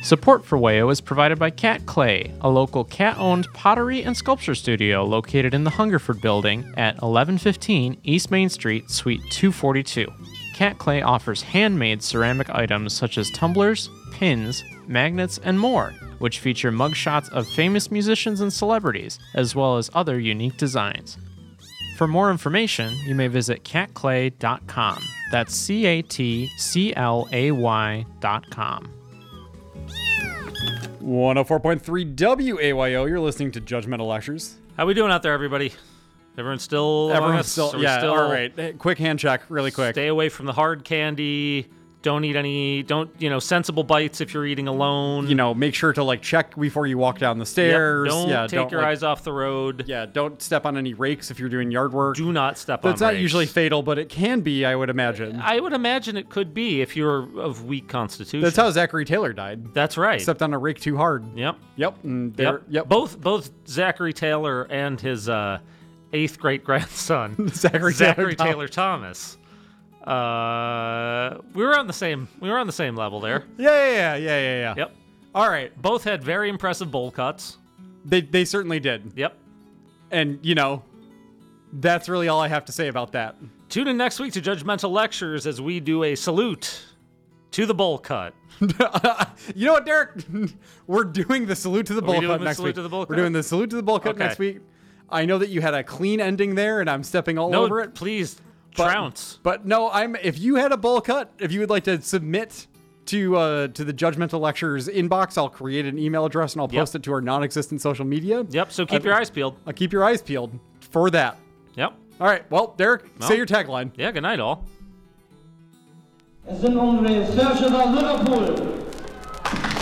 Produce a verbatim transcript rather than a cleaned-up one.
Support for W A O is provided by Cat Clay, a local cat-owned pottery and sculpture studio located in the Hungerford Building at eleven fifteen East Main Street, Suite two forty-two. Cat Clay offers handmade ceramic items such as tumblers, pins, magnets, and more, which feature mugshots of famous musicians and celebrities, as well as other unique designs. For more information, you may visit cat clay dot com. That's C A T C L A Y dot com. one oh four point three W A Y O, you're listening to Judgmental Lectures. How we doing out there, everybody? Everyone's still among Everyone's us? still, Are we yeah, still all right. Hey, quick hand check, really quick. Stay away from the hard candy. Don't eat any, don't, you know, sensible bites if you're eating alone. You know, make sure to, like, check before you walk down the stairs. Yep. Don't yeah, take don't, your like, eyes off the road. Yeah, don't step on any rakes if you're doing yard work. Do not step on That's not rakes. usually fatal, but it can be, I would imagine. I would imagine it could be if you're of weak constitution. That's how Zachary Taylor died. That's right. Stepped on a rake too hard. Yep. Yep. And Yep. there- yep. Both both Zachary Taylor and his uh, eighth great grandson, Zachary, Zachary Taylor, Taylor Thomas. Uh, we were on the same. We were on the same level there. Yeah, yeah, yeah, yeah, yeah, yeah. Yep. All right. Both had very impressive bowl cuts. They they certainly did. Yep. And, you know, that's really all I have to say about that. Tune in next week to Judgmental Lectures as we do a salute to the bowl cut. You know what, Derek? We're doing the salute to the we bowl doing cut the next salute week. to the bowl We're cut? doing the salute to the bowl cut Okay. next week. I know that you had a clean ending there, and I'm stepping all No, over it. please But- trounce. But no, I'm. If you had a bowl cut, if you would like to submit to uh, to the Judgmental Lectures inbox, I'll create an email address and I'll Yep. post it to our non-existent social media. Yep. So keep I- your eyes peeled. I'll keep your eyes peeled for that. Yep. All right. Well, Derek, Well. say your tagline. Yeah. Good night, all. Es sind unsere Searcher Liverpool.